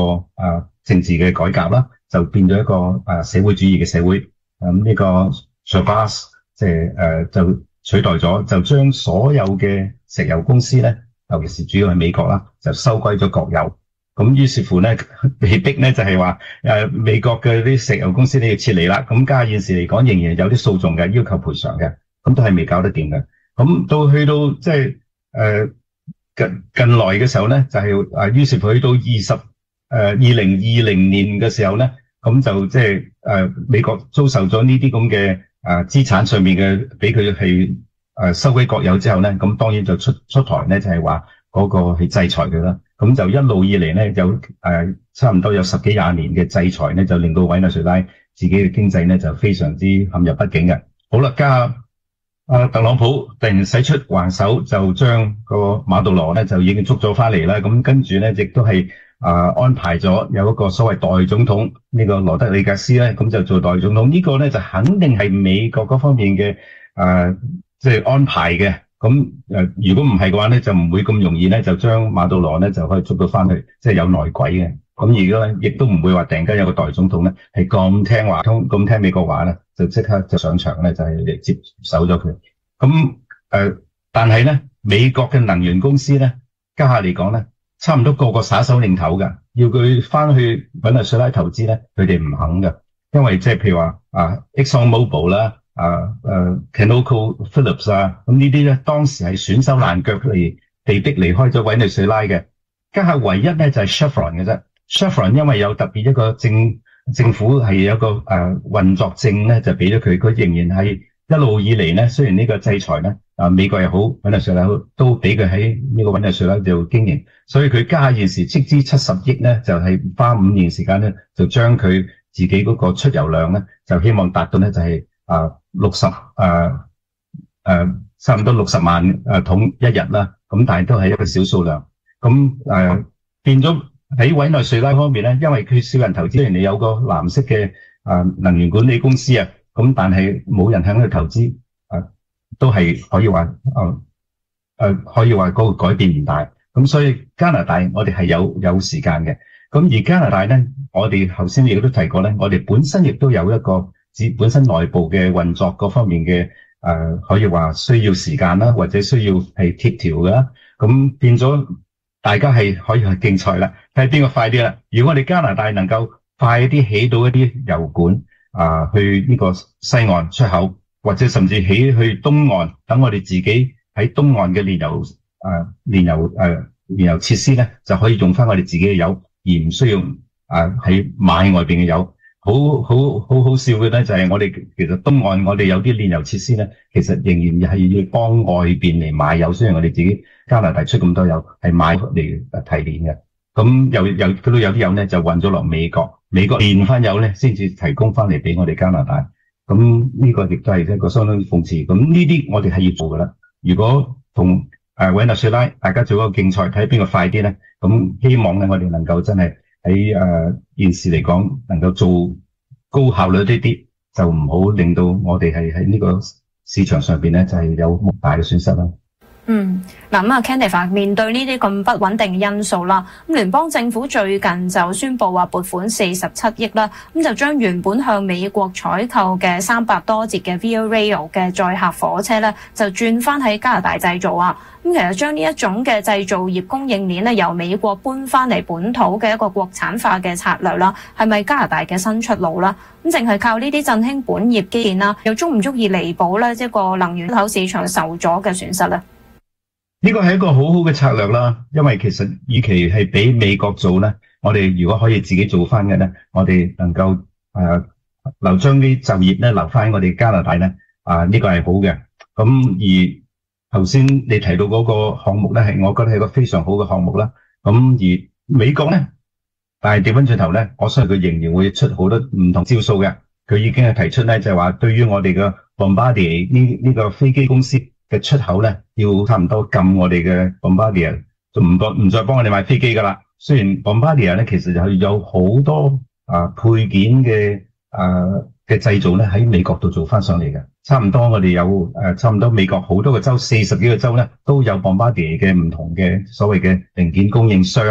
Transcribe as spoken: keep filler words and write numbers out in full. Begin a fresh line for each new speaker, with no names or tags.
啊政治嘅改革啦，就變咗一個啊社會主義嘅社會。咁呢個 Shabazz 即係誒就取代咗，就將所有嘅石油公司咧，尤其是主要係美國啦，就收歸咗國有。咁於是乎咧，被逼咧就係話誒美國嘅啲石油公司咧要撤離啦。咁加現時嚟講，仍然有啲訴訟嘅，要求賠償嘅，咁都係未搞得掂嘅。咁到去到即係誒近近來嘅時候咧，就係、是、誒於是乎去到二十誒二零二零年嘅時候咧，咁就即係誒美國遭受咗呢啲咁嘅誒資產上面嘅俾佢係誒收歸國有之後咧，咁當然就出出台咧就係話嗰個係制裁佢啦。咁就一路以嚟咧，有誒、呃、差唔多有十幾廿年嘅制裁咧，就令到委內瑞拉自己嘅經濟咧就非常之陷入不景嘅。好啦，加阿特朗普突然使出橫手，就將個馬杜羅咧就已經捉咗翻嚟啦。咁跟住咧，亦都係啊安排咗有一個所謂代總統呢、這個羅德里格斯咧，咁就做代總統。這個、呢個咧就肯定係美國嗰方面嘅啊即係安排嘅。咁誒、呃，如果唔係嘅話咧，就唔會咁容易咧，就將馬杜羅咧就可以捉到翻去，即係有內鬼嘅。咁而家咧，亦都唔會話突然間有個代總統咧係咁聽話，咁聽美國話咧，就即刻就上場咧，就係、是、嚟接手咗佢。咁誒、呃，但係咧，美國嘅能源公司咧，家下嚟講咧，差唔多個個耍手擰頭噶，要佢翻去委內瑞拉投資咧，佢哋唔肯噶，因為即係譬如話啊 Exxon Mobil 啦。啊誒 ConocoPhillips 啊，咁呢啲咧當時係損手爛腳嚟被逼離開咗委內瑞拉嘅，家下唯一咧就係 Chevron 嘅啫。Chevron 因為有特別一個政政府係有一個誒運作證咧，就俾咗佢，佢仍然係一路以嚟咧，雖然呢個制裁咧啊美國又好，委內瑞拉好，都俾佢喺呢個委內瑞拉度經營，所以佢家下現時斥資七十億咧，就係花五年時間咧，就將佢自己嗰個出油量咧，就希望達到咧就係啊六十誒誒差唔多六十萬誒桶一日啦，咁但係都係一個小數量。咁誒、呃、變咗喺委內瑞拉方面咧，因為佢少人投資，雖然你有個藍色嘅誒能源管理公司啊，咁但係冇人肯去投資，誒、呃、都係可以話誒誒可以話嗰個改變唔大。咁所以加拿大我哋係有有時間嘅。咁而加拿大咧，我哋頭先亦都提過咧，我哋本身亦都有一個自本身內部嘅運作各方面嘅誒、呃，可以話需要時間啦，或者需要係協調噶啦。咁變咗大家係可以去競賽啦，睇下邊個快啲啦。如果我哋加拿大能夠快啲起到一啲油管啊、呃，去呢個西岸出口，或者甚至起去東岸，等我哋自己喺東岸嘅煉油誒煉油誒煉油設施咧，就可以用翻我哋自己嘅油，而唔需要啊喺買外邊嘅油。好好好好笑嘅咧，就係我哋其實東岸我哋有啲煉油設施咧，其實仍然係要幫外邊嚟買油，雖然我哋自己加拿大出咁多油，係買嚟提煉嘅。咁又有嗰度有啲油咧就運咗落美國，美國煉翻油咧先至提供翻嚟俾我哋加拿大。咁呢個亦都係一個相當諷刺。咁呢啲我哋係要做噶啦。如果同誒委內瑞拉大家做一個競賽，睇下邊個快啲咧，咁希望咧我哋能夠真係喺誒現時嚟講，能夠做高效率呢啲，就唔好令到我哋係喺呢個市場上邊咧，就係有莫大嘅損失啦。
嗯，嗱咁啊 Kenneth 面對呢啲咁不穩定嘅因素啦，咁聯邦政府最近就宣布話撥款四十七億啦，咁就將原本向美國採購嘅三百多節嘅 Via Rail 嘅載客火車咧，就轉翻喺加拿大製造啊。咁其實將呢一種嘅製造業供應鏈咧，由美國搬翻嚟本土嘅一個國產化嘅策略啦，係咪加拿大嘅新出路啦？咁淨係靠呢啲振興本業基建啦，又足唔足以彌補咧一個能源出口市場受阻嘅損失咧？
呢個係一個好好嘅策略啦，因為其實與其係俾美國做咧，我哋如果可以自己做翻嘅咧，我哋能夠誒、呃、留將啲就業咧留翻喺我哋加拿大咧，啊、呃、呢、這個係好嘅。咁而頭先你提到嗰個項目咧，係我覺得係一個非常好嘅項目啦。咁而美國咧，但係調翻轉頭咧，我相信佢仍然會出好多唔同招數嘅。佢已經係提出咧，就係、是、話對於我哋嘅 Bombardier 呢呢個飛機公司嘅出口咧，要差唔多禁我哋嘅 Bombardier， 就唔再唔再幫我哋買飛機噶啦。雖然 Bombardier 咧其實就係有好多啊配件嘅啊嘅製造咧喺美國度做翻上嚟嘅，差唔多我哋有誒、啊、差唔多美國好多個州，四十幾個州咧都有 Bombardier 嘅唔同嘅所謂嘅零件供應商。